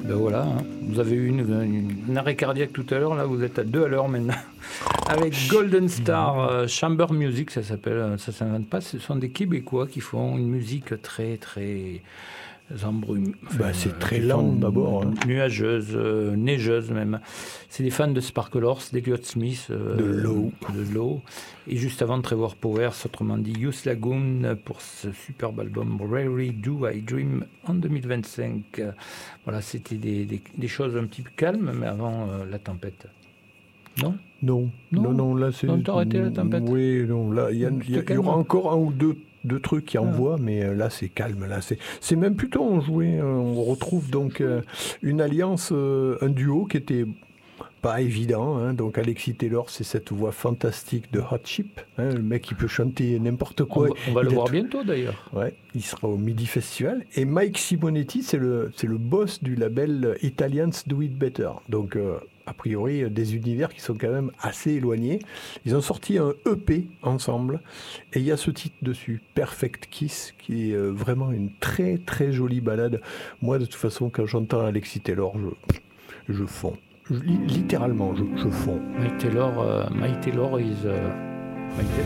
Ben voilà, hein. Vous avez eu un arrêt cardiaque tout à l'heure, là vous êtes à 2 à l'heure maintenant. Avec Golden Star Chamber Music, ça s'appelle, ça s'invente pas, ce sont des Québécois qui font une musique très très c'est très lent d'abord. Nuageuse, neigeuse même. C'est des fans de Sparkle Horse, d'Elliott Smith, de Low. Et juste avant Trevor Powers, autrement dit Youth Lagoon, pour ce superbe album Rarely Do I Dream en 2025. Voilà, c'était des choses un petit peu calmes, mais avant la tempête. Non, là c'est... Non, t'as arrêté la tempête? Oui, non, là il y aura encore un ou deux trucs qui envoient, mais là c'est calme, là c'est même plutôt enjoué. On retrouve donc une alliance, un duo qui était pas évident, hein. Donc Alexis Taylor, c'est cette voix fantastique de Hot Chip, hein, le mec qui peut chanter n'importe quoi. On va le voir bientôt d'ailleurs. Ouais, il sera au Midi Festival. Et Mike Simonetti, c'est le boss du label Italians Do It Better. Donc a priori des univers qui sont quand même assez éloignés. Ils ont sorti un EP ensemble et il y a ce titre dessus, Perfect Kiss, qui est vraiment une très très jolie balade. Moi de toute façon quand j'entends Alexis Taylor, je fonds. Littéralement, je fonds. Mike Taylor